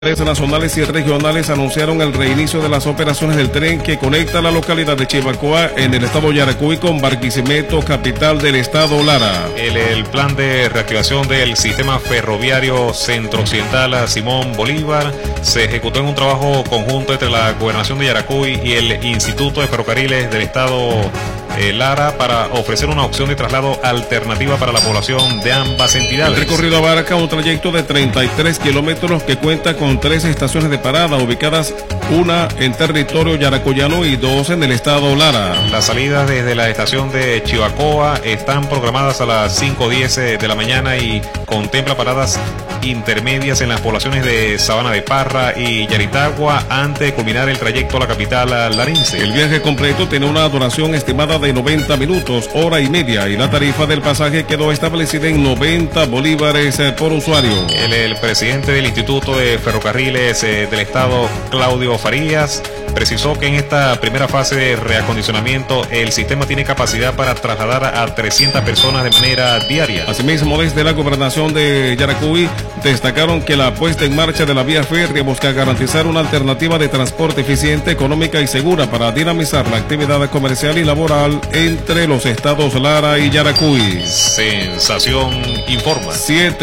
Nacionales y regionales anunciaron el reinicio de las operaciones del tren que conecta la localidad de Chivacoa en el estado Yaracuy con Barquisimeto, capital del estado Lara. El plan de reactivación del sistema ferroviario centro-occidental Simón Bolívar se ejecutó en un trabajo conjunto entre la Gobernación de Yaracuy y el Instituto de Ferrocarriles del estado Lara para ofrecer una opción de traslado alternativa para la población de ambas entidades. El recorrido abarca un trayecto de 33 kilómetros que cuenta con 3 estaciones de parada ubicadas, una en territorio yaracoyano y 2 en el estado Lara. Las salidas desde la estación de Chivacoa están programadas a las 5:10 de la mañana y contempla paradas intermedias en las poblaciones de Sabana de Parra y Yaritagua antes de culminar el trayecto a la capital larense. El viaje completo tiene una duración estimada de 90 minutos, hora y media, y la tarifa del pasaje quedó establecida en 90 bolívares por usuario. El presidente del Instituto de Ferrocarriles del Estado, Claudio Farías, precisó que en esta primera fase de reacondicionamiento el sistema tiene capacidad para trasladar a 300 personas de manera diaria. Asimismo, desde la gobernación de Yaracuy destacaron que la puesta en marcha de la vía férrea busca garantizar una alternativa de transporte eficiente, económica y segura para dinamizar la actividad comercial y laboral entre los estados Lara y Yaracuy. Sensación informa.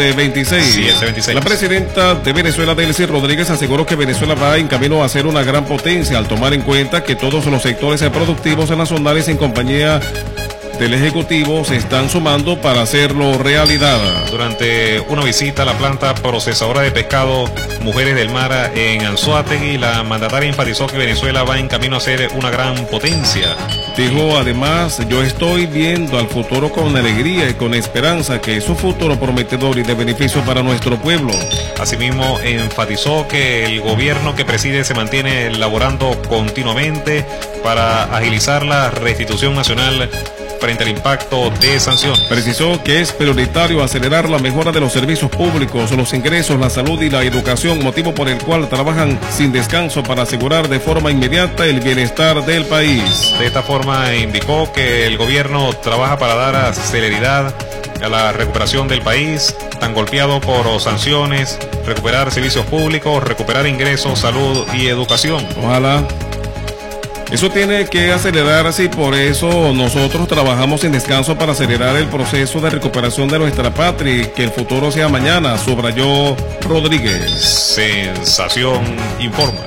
726. La presidenta de Venezuela, Delcy Rodríguez, aseguró que Venezuela va en camino a ser una gran potencia al tomar en cuenta que todos los sectores productivos nacionales en compañía del Ejecutivo se están sumando para hacerlo realidad. Durante una visita a la planta procesadora de pescado Mujeres del Mar en Anzoátegui, la mandataria enfatizó que Venezuela va en camino a ser una gran potencia. Dijo además: yo estoy viendo al futuro con alegría y con esperanza, que es un futuro prometedor y de beneficio para nuestro pueblo. Asimismo, enfatizó que el gobierno que preside se mantiene elaborando continuamente para agilizar la restitución nacional frente al impacto de sanciones. Precisó que es prioritario acelerar la mejora de los servicios públicos, los ingresos, la salud y la educación, motivo por el cual trabajan sin descanso para asegurar de forma inmediata el bienestar del país. De esta forma indicó que el gobierno trabaja para dar celeridad a la recuperación del país, tan golpeado por sanciones, recuperar servicios públicos, recuperar ingresos, salud y educación. Ojalá. Eso tiene que acelerarse y por eso nosotros trabajamos sin descanso para acelerar el proceso de recuperación de nuestra patria y que el futuro sea mañana, subrayó Rodríguez. Sensación informa.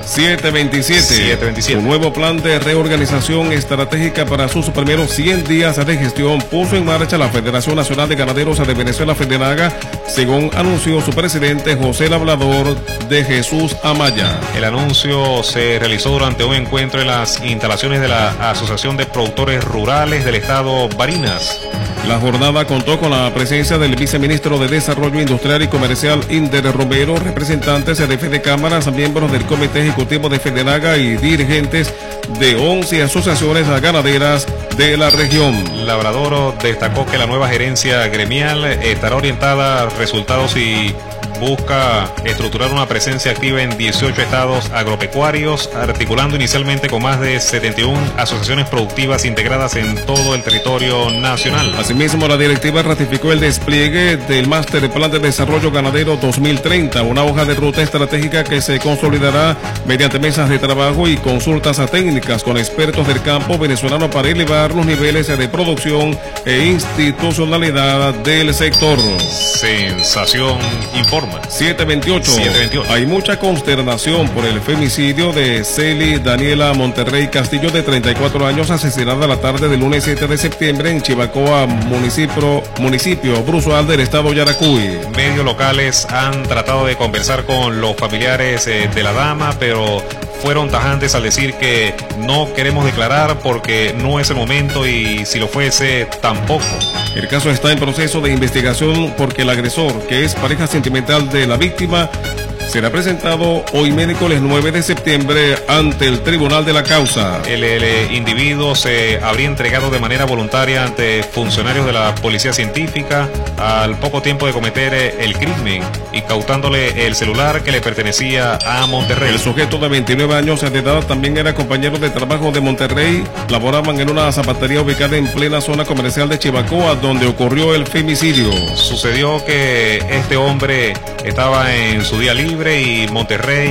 727. Un nuevo plan de reorganización estratégica para sus primeros 100 días de gestión puso en marcha la Federación Nacional de Ganaderos de Venezuela, Fedenaga, según anunció su presidente José Labrador de Jesús Amaya. El anuncio se realizó durante un encuentro en las instalaciones de la Asociación de Productores Rurales del Estado Barinas. La jornada contó con la presencia del viceministro de Desarrollo Industrial y Comercial, Inder Romero, representantes de Fedecámaras, miembros del Comité Ejecutivo de Fedenaga y dirigentes de 11 asociaciones ganaderas de la región. Labrador destacó que la nueva gerencia gremial estará orientada a resultados y busca estructurar una presencia activa en 18 estados agropecuarios, articulando inicialmente con más de 71 asociaciones productivas integradas en todo el territorio nacional. Asimismo, la directiva ratificó el despliegue del Máster Plan de Desarrollo Ganadero 2030, una hoja de ruta estratégica que se consolidará mediante mesas de trabajo y consultas técnicas con expertos del campo venezolano para elevar los niveles de producción e institucionalidad del sector. Sensación informa. 728. Hay mucha consternación por el femicidio de Celi Daniela Monterrey Castillo, de 34 años, asesinada la tarde del lunes 7 de septiembre en Chivacoa, municipio Bruzual del estado Yaracuy. Medios locales han tratado de conversar con los familiares de la dama, pero fueron tajantes al decir que no queremos declarar porque no es el momento y si lo fuese tampoco. El caso está en proceso de investigación porque el agresor, que es pareja sentimental de la víctima, será presentado hoy miércoles 9 de septiembre ante el tribunal de la causa. El individuo se habría entregado de manera voluntaria ante funcionarios de la policía científica al poco tiempo de cometer el crimen, incautándole el celular que le pertenecía a Monterrey. El sujeto de 29 años de edad también era compañero de trabajo de Monterrey. Laboraban en una zapatería ubicada en plena zona comercial de Chivacoa, donde ocurrió el femicidio. Sucedió que este hombre estaba en su día libre Libre y Monterrey